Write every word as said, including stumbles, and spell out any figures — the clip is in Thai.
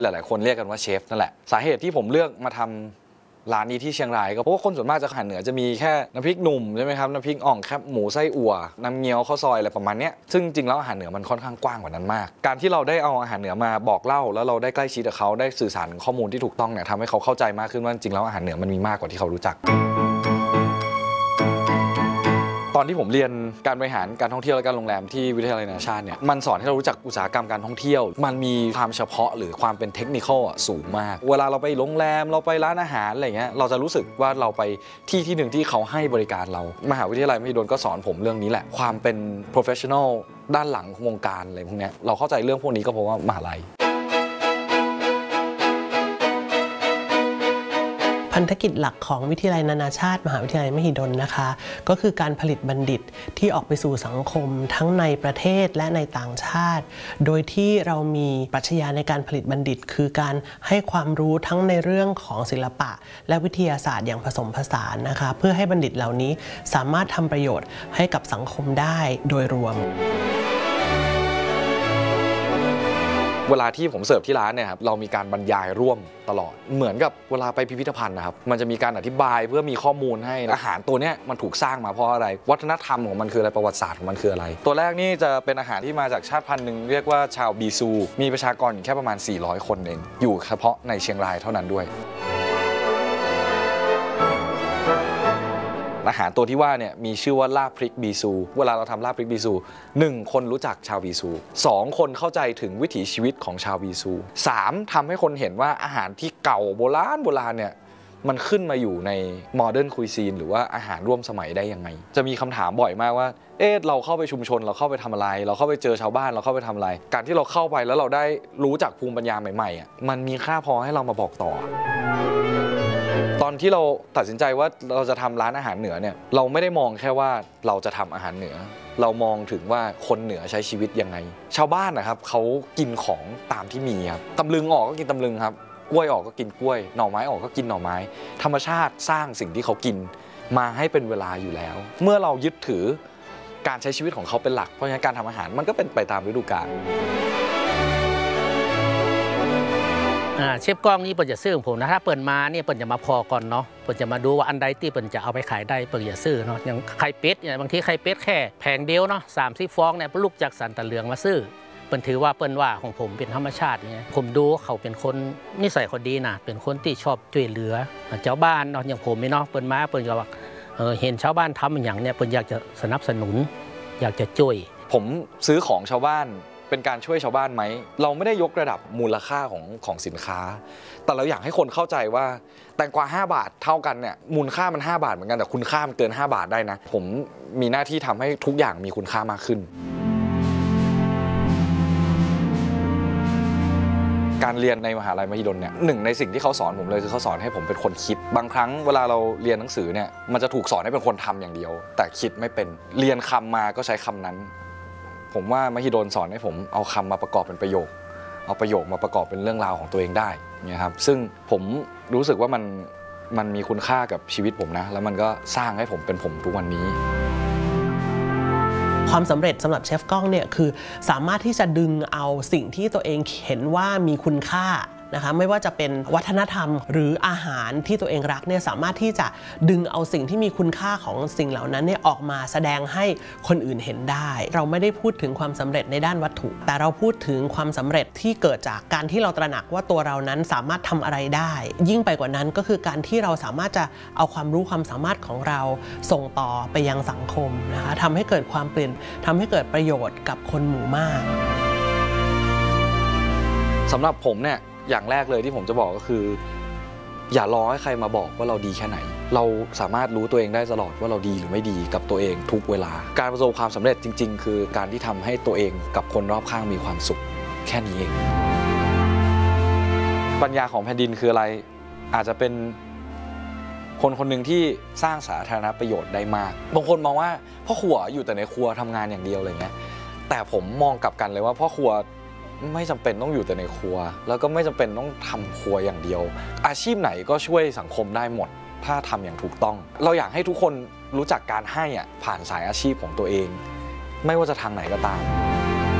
หลายๆคนเรียกกันว่าเชฟนั่นแหละสาเหตุที่ผมเลือกมาทำร้านนี้ที่เชียงรายก็เพราะว่าคนส่วนมากจะอาหารเหนือจะมีแค่น้ำพริกหนุ่มใช่ไหมครับน้ำพริกอ่องแคบหมูไส้อั่วน้ำเงี้ยวข้าวซอยอะไรประมาณนี้ซึ่งจริงแล้วอาหารเหนือมันค่อนข้างกว้างกว่านั้นมากการที่เราได้เอาอาหารเหนือมาบอกเล่าแล้วเราได้ใกล้ชิดกับเขาได้สื่อสารข้อมูลที่ถูกต้องเนี่ยทำให้เขาเข้าใจมากขึ้นว่าจริงแล้วอาหารเหนือมันมีมากกว่าที่เขารู้จักตอนที่ผมเรียนการบริหารการท่องเที่ยวและการโรงแรมที่วิทยาลัยนานาชาติเนี่ยมันสอนให้เรารู้จักอุตสาหกรรมการท่องเที่ยวมันมีความเฉพาะหรือความเป็นเทคนิคอลสูงมากเวลาเราไปโรงแรมเราไปร้านอาหารอะไรเงี้ยเราจะรู้สึกว่าเราไปที่ที่หนึ่งที่เขาให้บริการเรามหาวิทยาลัยมหิดลก็สอนผมเรื่องนี้แหละความเป็น professional ด้านหลังวงการอะไรพวกนี้เราเข้าใจเรื่องพวกนี้ก็เพราะว่ามหาลัยพันธกิจหลักของวิทยาลัยนานาชาติมหาวิทยาลัยมหิดลนะคะก็คือการผลิตบัณฑิตที่ออกไปสู่สังคมทั้งในประเทศและในต่างชาติโดยที่เรามีปรัชญาในการผลิตบัณฑิตคือการให้ความรู้ทั้งในเรื่องของศิลปะและวิทยาศาสตร์อย่างผสมผสานนะคะเพื่อให้บัณฑิตเหล่านี้สามารถทำประโยชน์ให้กับสังคมได้โดยรวมเวลาที่ผมเสิร์ฟที่ร้านเนี่ยครับเรามีการบรรยายร่วมตลอดเหมือนกับเวลาไปพิพิธภัณฑ์นะครับมันจะมีการอธิบายเพื่อมีข้อมูลให้อาหารตัวนี้มันถูกสร้างมาเพราะอะไรวัฒนธรรมของมันคืออะไรประวัติศาสตร์ของมันคืออะไรตัวแรกนี่จะเป็นอาหารที่มาจากชาติพันธุ์หนึ่งเรียกว่าชาวบีซูมีประชากรอยู่แค่ประมาณสี่ร้อยคนเองอยู่เฉพาะในเชียงรายเท่านั้นด้วยอาหารตัวที่ว่าเนี่ยมีชื่อว่าลาบพริกบีซูเวลาเราทำลาบพริกบีซูหนึ่งคนรู้จักชาวบีซูสองคนเข้าใจถึงวิถีชีวิตของชาวบีซูสามทำให้คนเห็นว่าอาหารที่เก่าโบราณโบราณเนี่ยมันขึ้นมาอยู่ในโมเดิร์นคุยซีนหรือว่าอาหารร่วมสมัยได้ยังไงจะมีคำถามบ่อยมากว่าเอ๊ะเราเข้าไปชุมชนเราเข้าไปทำอะไรเราเข้าไปเจอชาวบ้านเราเข้าไปทำอะไรการที่เราเข้าไปแล้วเราได้รู้จักภูมิปัญญาใหม่ๆอ่ะมันมีค่าพอให้เรามาบอกต่อตอนที่เราตัดสินใจว่าเราจะทำร้านอาหารเหนือเนี่ยเราไม่ได้มองแค่ว่าเราจะทำอาหารเหนือเรามองถึงว่าคนเหนือใช้ชีวิตยังไงชาวบ้านนะครับเขากินของตามที่มีครับตำลึงออกก็กินตำลึงครับกล้วยออกก็กินกล้วยหน่อไม้ออกก็กินหน่อไม้ธรรมชาติสร้างสิ่งที่เขากินมาให้เป็นเวลาอยู่แล้วเมื่อเรายึดถือการใช้ชีวิตของเขาเป็นหลักเพราะฉะนั้นการทำอาหารมันก็เป็นไปตามฤดูกาลเชฟกล้องนี่เปิดจะซื้อของผมนะถ้าเปิดมาเนี่ยเปิดจะมาพอก่อนเนาะเปิดจะมาดูว่าอันใดที่เปิดจะเอาไปขายได้เปิดจะซื้อเนาะอย่างไข่เป็ดเนี่ยบางทีไข่เป็ดแค่แผงเดียวเนาะสามสิบฟองเนี่ยลูกจากสันตะเหลืองมาซื้อเปิดถือว่าเปิดว่าของผมเป็นธรรมชาติเนี่ยผมดูเขาเป็นคนนิสัยคนดีนะเป็นคนที่ชอบช่วยเหลือเจ้าบ้านเนาะอย่างผมเนาะเปิดมาเปิดก็ว่าเห็นชาวบ้านทำอย่างเนี่ยเปิดอยากจะสนับสนุนอยากจะช่วยผมซื้อของชาวบ้านเป็นการช่วยชาวบ้านไหมเราไม่ได้ยกระดับมูลค่าของของสินค้าแต่เราอยากให้คนเข้าใจว่าแตงกวาห้าบาทเท่ากันเนี่ยมูลค่ามันห้าบาทเหมือนกันแต่คุณค่ามันเกินห้าบาทได้นะผมมีหน้าที่ทำให้ทุกอย่างมีคุณค่ามากขึ้นการเรียนในมหาลัยมหิดลเนี่ยหนึ่งในสิ่งที่เขาสอนผมเลยคือเขาสอนให้ผมเป็นคนคิดบางครั้งเวลาเราเรียนหนังสือเนี่ยมันจะถูกสอนให้เป็นคนทำอย่างเดียวแต่คิดไม่เป็นเรียนคำมาก็ใช้คำนั้นผมว่ามหิดลสอนให้ผมเอาคำมาประกอบเป็นประโยคเอาประโยคมาประกอบเป็นเรื่องราวของตัวเองได้เนี่ยครับซึ่งผมรู้สึกว่ามันมันมีคุณค่ากับชีวิตผมนะแล้วมันก็สร้างให้ผมเป็นผมทุกวันนี้ความสำเร็จสำหรับเชฟก้องเนี่ยคือสามารถที่จะดึงเอาสิ่งที่ตัวเองเห็นว่ามีคุณค่านะคะไม่ว่าจะเป็นวัฒนธรรมหรืออาหารที่ตัวเองรักเนี่ยสามารถที่จะดึงเอาสิ่งที่มีคุณค่าของสิ่งเหล่านั้นเนี่ยออกมาแสดงให้คนอื่นเห็นได้เราไม่ได้พูดถึงความสำเร็จในด้านวัตถุแต่เราพูดถึงความสำเร็จที่เกิดจากการที่เราตระหนักว่าตัวเรานั้นสามารถทำอะไรได้ยิ่งไปกว่านั้นก็คือการที่เราสามารถจะเอาความรู้ความสามารถของเราส่งต่อไปยังสังคมนะคะทำให้เกิดความเปลี่ยนทำให้เกิดประโยชน์กับคนหมู่มากสำหรับผมเนี่ยอย่างแรกเลยที่ผมจะบอกก็คืออย่ารอให้ใครมาบอกว่าเราดีแค่ไหนเราสามารถรู้ตัวเองได้ตลอดว่าเราดีหรือไม่ดีกับตัวเองทุกเวลาการประสบความสำเร็จจริงๆคือการที่ทำให้ตัวเองกับคนรอบข้างมีความสุขแค่นี้เองปัญญาของแผ่นดินคืออะไรอาจจะเป็นคนคนหนึ่งที่สร้างสาธารณประโยชน์ได้มากบางคนมองว่าพ่อครัวอยู่แต่ในครัวทำงานอย่างเดียวอะไรเงี้ยแต่ผมมองกลับกันเลยว่าพ่อครัวไม่จำเป็นต้องอยู่แต่ในครัวแล้วก็ไม่จำเป็นต้องทำครัวอย่างเดียวอาชีพไหนก็ช่วยสังคมได้หมดถ้าทำอย่างถูกต้องเราอยากให้ทุกคนรู้จักการให้อ่ะผ่านสายอาชีพของตัวเองไม่ว่าจะทางไหนก็ตาม